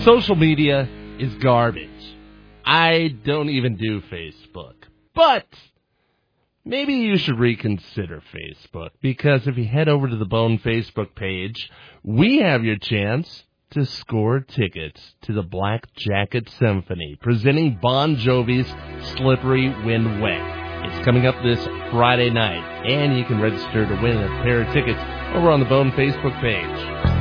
Social media is garbage. I don't even do Facebook. But maybe you should reconsider Facebook, because if you head over to the Bone Facebook page, we have your chance to score tickets to the Black Jacket Symphony, presenting Bon Jovi's Slippery When Wet. It's coming up this Friday night, and you can register to win a pair of tickets over on the Bone Facebook page.